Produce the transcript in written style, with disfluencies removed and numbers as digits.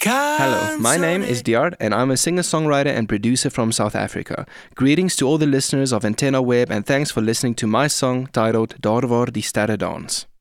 Hello, my name is Diyar and I'm a singer-songwriter and producer from South Africa. Greetings to all the listeners of Antenna Web and thanks for listening to my song titled Daar waar die sterre dans.